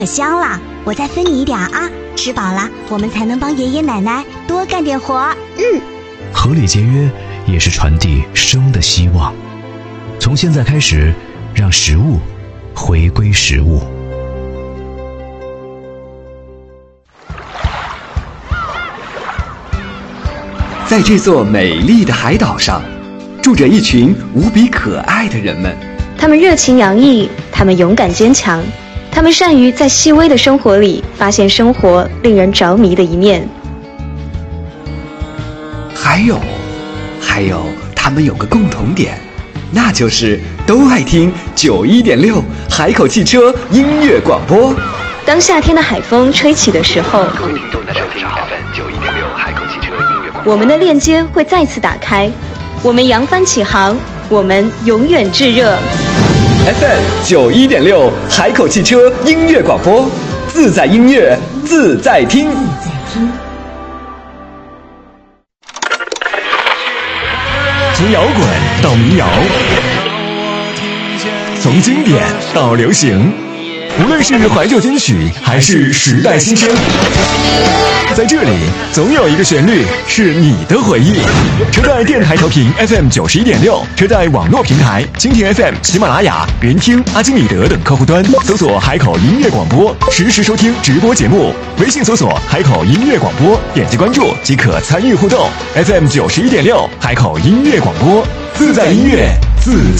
可香了，我再分你一点啊！吃饱了，我们才能帮爷爷奶奶多干点活。 合理节约也是传递生的希望。从现在开始，让食物回归食物。 在这座美丽的海岛上，住着一群无比可爱的人们。 他们热情洋溢，他们勇敢坚强，他们善于在细微的生活里发现生活令人着迷的一面。 还有，他们有个共同点，那就是都爱听91.6海口汽车音乐广播。 当夏天的海风吹起的时候，我们的链接会再次打开，我们扬帆起航，我们永远炙热。 FM 91.6海口汽车音乐广播，自在音乐，自在听。 从摇滚到民谣，从经典到流行，无论是怀旧金曲还是时代新声，在这里总有一个旋律是你的回忆。车载电台调频 FM 91.6，车载网络平台蜻蜓 FM、喜马拉雅、云听、阿基米德等客户端搜索海口音乐广播，实时收听直播节目。微信搜索海口音乐广播，点击关注即可参与互动。FM 91.6海口音乐广播，自在音乐，自在。